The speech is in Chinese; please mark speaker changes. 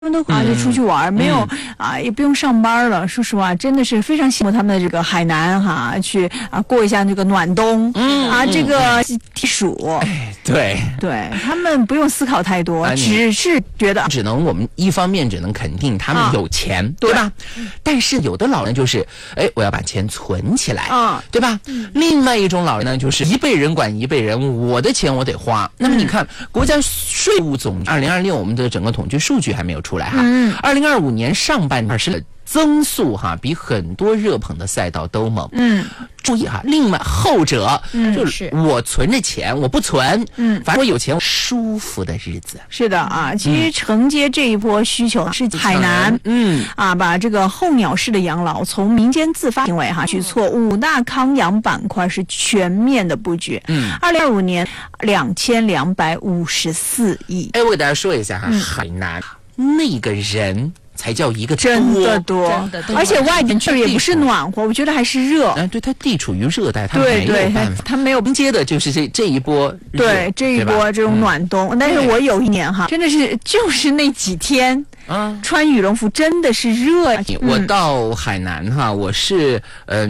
Speaker 1: 他们都就出去玩，没有也不用上班了。说实话，真的是非常羡慕他们的这个海南去过一下这个暖冬这个避暑。
Speaker 2: 对，
Speaker 1: 他们不用思考太多，只是觉得
Speaker 2: 我们一方面只能肯定他们有钱，对吧？但是有的老人就是我要把钱存起来，对吧？另外一种老人呢，就是一辈人管一辈人，我的钱我得花。那么你看，国家税务总局2026我们的整个统计数据还没有出来2025年上半年是增速比很多热捧的赛道都猛。注意另外后者就是我存着钱，我不存，反正我有钱舒服的日子。
Speaker 1: 是的其实承接这一波需求是海南把这个候鸟式的养老从民间自发行为举措5大康养板块是全面的布局。2025年2254亿。
Speaker 2: 我给大家说一下海南那个人才叫一个
Speaker 1: 真的多，而且外地去也不是暖和，我觉得还是热。
Speaker 2: 对，它地处于热带，它没有办法，
Speaker 1: 它没有
Speaker 2: 迎接的就是这一波热，
Speaker 1: 这一波这种暖冬。但是我有一年真的是就是那几天穿羽绒服真的是热。
Speaker 2: 我到海南我是